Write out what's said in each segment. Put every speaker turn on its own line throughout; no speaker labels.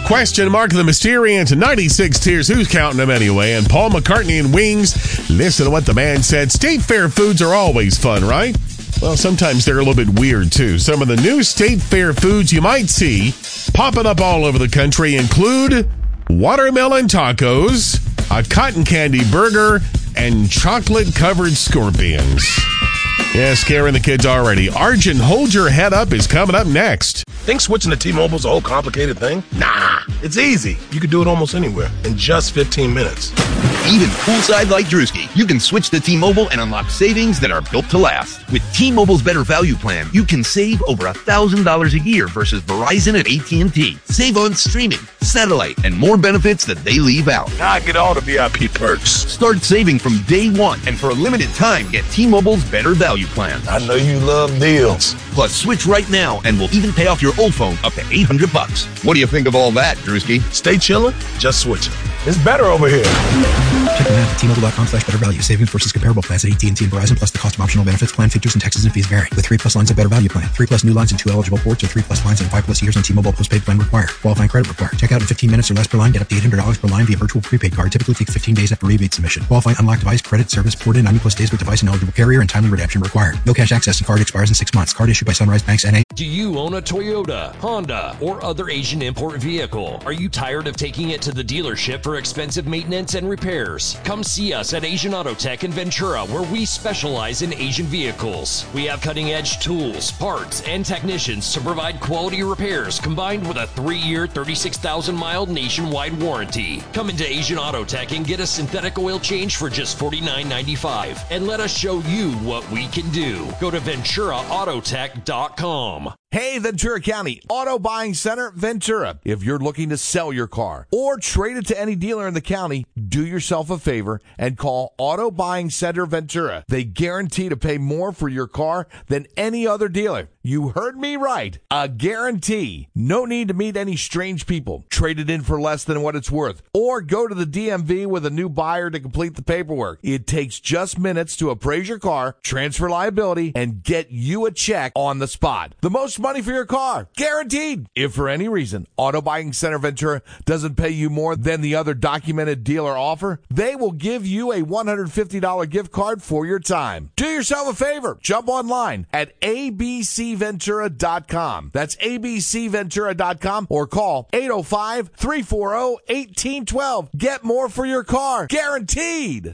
Question mark the Mysterian to 96 Tears. Who's counting them anyway? And Paul McCartney and Wings. Listen to what the man said. State Fair foods are always fun, right? Well, sometimes they're a little bit weird, too. Some of the new State Fair foods you might see popping up all over the country include watermelon tacos, a cotton candy burger, and chocolate-covered scorpions. Yeah, scaring the kids already. Arjun, Hold Your Head Up is coming up next.
Think switching to T-Mobile's a whole complicated thing? Nah, it's easy. You can do it almost anywhere in just 15 minutes.
Even poolside like Drewski, you can switch to T-Mobile and unlock savings that are built to last. With T-Mobile's Better Value Plan, you can save over $1,000 a year versus Verizon and AT&T. Save on streaming, satellite, and more benefits that they leave out.
Now I get all the VIP perks.
Start saving from day one, and for a limited time, get T-Mobile's Better Value Plan.
I know you love deals.
Plus, switch right now, and we'll even pay off your old phone up to $800. What do you think of all that, Drewski?
Stay chillin', just switching. It's better over here.
Check the math at T-Mobile.com/better value. Savings versus comparable plans at AT&T and Verizon, plus the cost of optional benefits. Plan features and taxes and fees vary. With 3+ lines of Better Value Plan. 3+ new lines and 2 eligible ports, or 3+ lines and 5+ years on T-Mobile postpaid plan required. Qualifying credit required. Check out in 15 minutes or less per line. Get up to $800 per line via virtual prepaid card. Typically takes 15 days after rebate submission. Qualifying unlocked device credit service ported 90+ days with device and eligible carrier, and timely redemption required. No cash access and card expires in 6 months. Card issued by Sunrise Banks N.A.
Do you own a Toyota, Honda, or other Asian import vehicle? Are you tired of taking it to the dealership for expensive maintenance and repairs? Come see us at Asian Auto Tech in Ventura, where we specialize in Asian vehicles. We have cutting-edge tools, parts, and technicians to provide quality repairs, combined with a 3-year, 36,000-mile nationwide warranty. Come into Asian Auto Tech and get a synthetic oil change for just $49.95, and let us show you what we can do. Go to VenturaAutotech.com.
Hey, Ventura County Auto Buying Center, Ventura. If you're looking to sell your car or trade it to any dealer in the county, do yourself a favor and call Auto Buying Center Ventura. They guarantee to pay more for your car than any other dealer. You heard me right. A guarantee. No need to meet any strange people. Trade it in for less than what it's worth. Or go to the DMV with a new buyer to complete the paperwork. It takes just minutes to appraise your car, transfer liability, and get you a check on the spot. The most money for your car. Guaranteed. If for any reason Auto Buying Center Ventura doesn't pay you more than the other documented dealer offer, they will give you a $150 gift card for your time. Do yourself a favor. Jump online at abcventura.com. That's abcventura.com, or call 805-340-1812. Get more for your car. Guaranteed.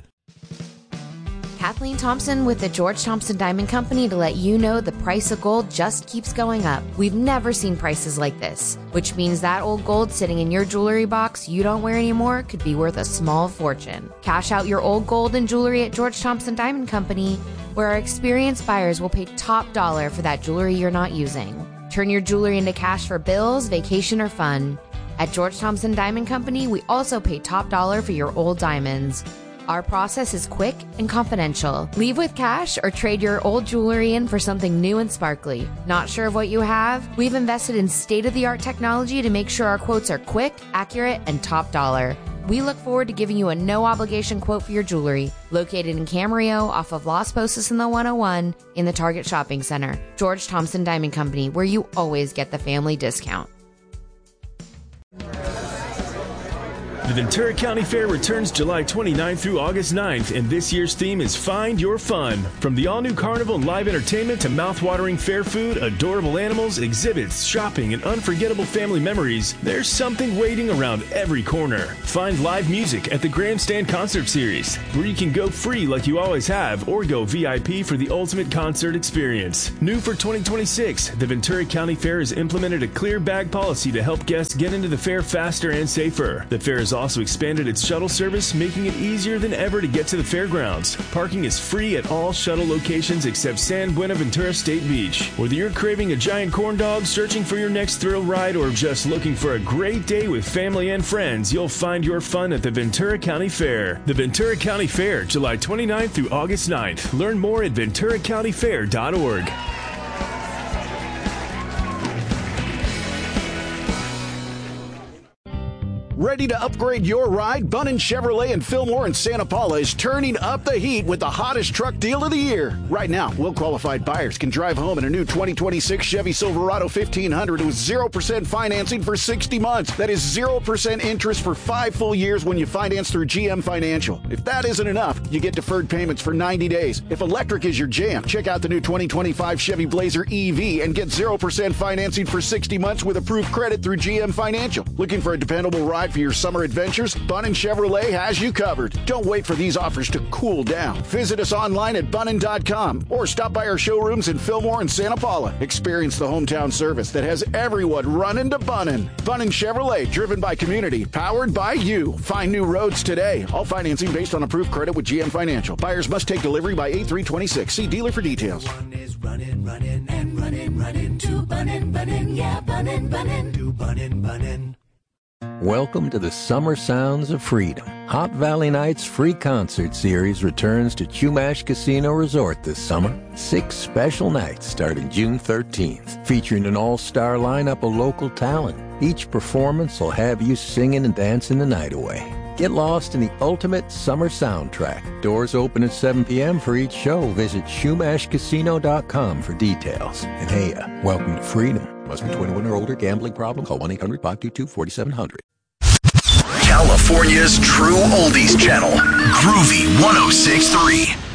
Kathleen Thompson with the George Thompson Diamond Company to let you know the price of gold just keeps going up. We've never seen prices like this, which means that old gold sitting in your jewelry box you don't wear anymore could be worth a small fortune. Cash out your old gold and jewelry at George Thompson Diamond Company, where our experienced buyers will pay top dollar for that jewelry you're not using. Turn your jewelry into cash for bills, vacation, or fun. At George Thompson Diamond Company, we also pay top dollar for your old diamonds. Our process is quick and confidential. Leave with cash or trade your old jewelry in for something new and sparkly. Not sure of what you have? We've invested in state-of-the-art technology to make sure our quotes are quick, accurate, and top dollar. We look forward to giving you a no-obligation quote for your jewelry. Located in Camarillo off of Las Posas in the 101 in the Target Shopping Center. George Thompson Diamond Company, where you always get the family discount.
The Ventura County Fair returns July 29th through August 9th, and this year's theme is Find Your Fun. From the all-new carnival and live entertainment to mouth-watering fair food, adorable animals, exhibits, shopping, and unforgettable family memories, there's something waiting around every corner. Find live music at the Grandstand Concert Series, where you can go free like you always have, or go VIP for the ultimate concert experience. New for 2026, the Ventura County Fair has implemented a clear bag policy to help guests get into the fair faster and safer. The fair is also expanded its shuttle service, making it easier than ever to get to the fairgrounds. Parking is free at all shuttle locations except San Buenaventura State Beach. Whether you're craving a giant corn dog, searching for your next thrill ride, or just looking for a great day with family and friends, you'll find your fun at the Ventura County Fair. The Ventura County Fair, July 29th through August 9th. Learn more at VenturaCountyFair.org.
Ready to upgrade your ride? Bunnin Chevrolet in Fillmore and Santa Paula is turning up the heat with the hottest truck deal of the year. Right now, well-qualified buyers can drive home in a new 2026 Chevy Silverado 1500 with 0% financing for 60 months. That is 0% interest for 5 full years when you finance through GM Financial. If that isn't enough, you get deferred payments for 90 days. If electric is your jam, check out the new 2025 Chevy Blazer EV and get 0% financing for 60 months with approved credit through GM Financial. Looking for a dependable ride for your summer adventures? Bunnin Chevrolet has you covered. Don't wait for these offers to cool down. Visit us online at bunnin.com or stop by our showrooms in Fillmore and Santa Paula. Experience the hometown service that has everyone running to Bunnin. Bunnin Chevrolet, driven by community, powered by you. Find new roads today. All financing based on approved credit with GM Financial. Buyers must take delivery by 8/3/26. See dealer for details.
Running to Bunnin, yeah, Bunnin, to Bunnin.
Welcome to the Summer Sounds of Freedom. Hot Valley Nights free concert series returns to Chumash Casino Resort this summer. 6 special nights starting June 13th, featuring an all-star lineup of local talent. Each performance will have you singing and dancing the night away. Get lost in the ultimate summer soundtrack. Doors open at 7 p.m. for each show. Visit SchumashCasino.com for details. And hey, welcome to freedom. Must be 21 or older. Gambling problem? Call 1-800-522-4700.
California's true oldies channel. Groovy 106.3.